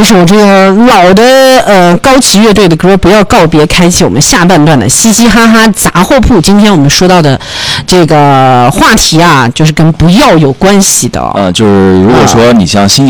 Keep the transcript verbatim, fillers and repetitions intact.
一首这个老的呃高旗乐队的歌，不要告别，开启我们下半段的嘻嘻哈哈杂货铺。今天我们说到的这个话题啊，就是跟不要有关系的。 呃，就是如果说你像新